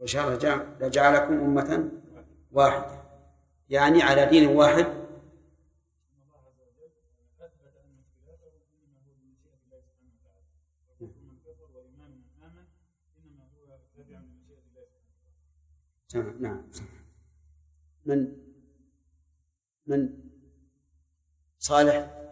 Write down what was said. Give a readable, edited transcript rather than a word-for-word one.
وشاء لجعلكم أمة واحدة، يعني على دين واحد. نعم. من صالح.